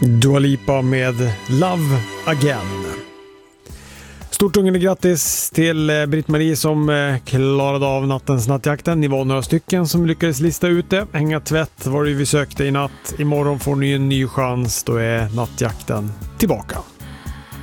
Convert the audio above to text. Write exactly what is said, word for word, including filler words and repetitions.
Dua Lipa med Love Again. Stort ungefär grattis till Britt-Marie som klarade av nattens nattjakten. Ni var några stycken som lyckades lista ut det. Hänga tvätt var det vi sökte i natt. Imorgon får ni en ny chans. Då är nattjakten tillbaka.